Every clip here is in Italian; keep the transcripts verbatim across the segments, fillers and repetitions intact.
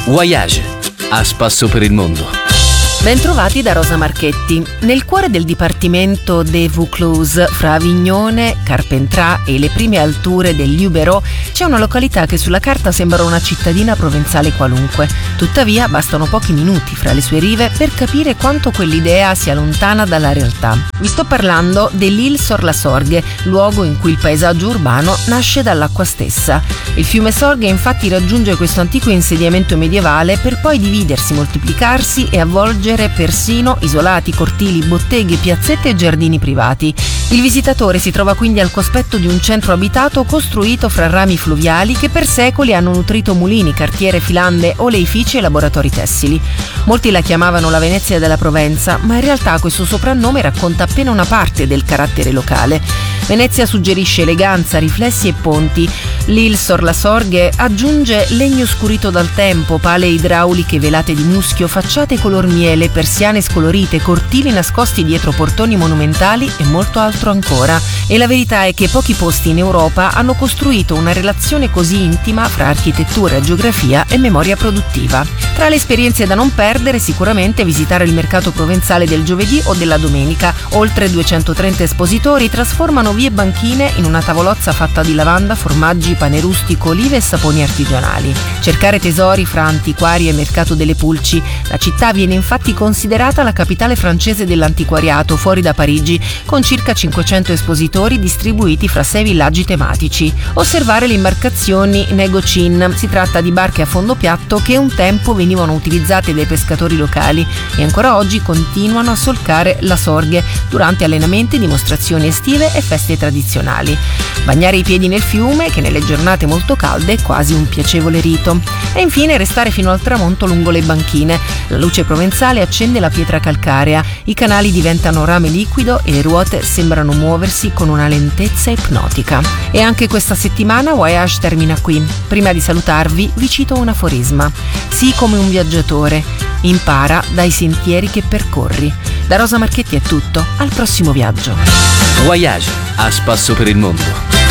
Voyage, a spasso per il mondo. Bentrovati da Rosa Marchetti. Nel cuore del dipartimento des Vaucluse, fra Avignone, Carpentras e le prime alture del Luberon, c'è una località che sulla carta sembra una cittadina provenzale qualunque. Tuttavia, bastano pochi minuti fra le sue rive per capire quanto quell'idea sia lontana dalla realtà. Vi sto parlando dell'Isle-sur-la-Sorgue, luogo in cui il paesaggio urbano nasce dall'acqua stessa. Il fiume Sorgue infatti raggiunge questo antico insediamento medievale per poi dividersi, moltiplicarsi e avvolgere persino isolati, cortili, botteghe, piazzette e giardini privati. Il visitatore si trova quindi al cospetto di un centro abitato costruito fra rami fluviali che per secoli hanno nutrito mulini, cartiere, filande, oleifici e laboratori tessili. Molti la chiamavano la Venezia della Provenza, ma in realtà questo soprannome racconta appena una parte del carattere locale. Venezia suggerisce eleganza, riflessi e ponti. L'Isle-sur-la-Sorgue aggiunge legno scurito dal tempo, pale idrauliche velate di muschio, facciate color miele, persiane scolorite, cortili nascosti dietro portoni monumentali e molto altro ancora. E la verità è che pochi posti in Europa hanno costruito una relazione così intima fra architettura, geografia e memoria produttiva. Tra le esperienze da non perdere, sicuramente visitare il mercato provenzale del giovedì o della domenica. Oltre duecentotrenta espositori trasformano vie e banchine in una tavolozza fatta di lavanda, formaggi, pane rustico, olive e saponi artigianali. Cercare tesori fra antiquari e mercato delle pulci. La città viene infatti considerata la capitale francese dell'antiquariato fuori da Parigi, con circa cinquecento espositori distribuiti fra sei villaggi tematici. Osservare le imbarcazioni Negocin. Si tratta di barche a fondo piatto che un tempo venivano utilizzate dai pescatori locali e ancora oggi continuano a solcare la Sorgue durante allenamenti, dimostrazioni estive e feste tradizionali. Bagnare i piedi nel fiume, che nelle giornate molto calde è quasi un piacevole rito. E infine restare fino al tramonto lungo le banchine. La luce provenzale accende la pietra calcarea, i canali diventano rame liquido e le ruote sembrano muoversi con una lentezza ipnotica. E anche questa settimana Voyage termina qui. Prima di salutarvi vi cito un aforisma. Sii come un viaggiatore, impara dai sentieri che percorri. Da Rosa Marchetti è tutto, al prossimo viaggio. Voyage, a spasso per il mondo.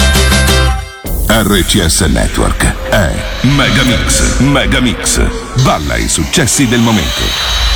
R C S Network è Megamix. Megamix. Balla i successi del momento.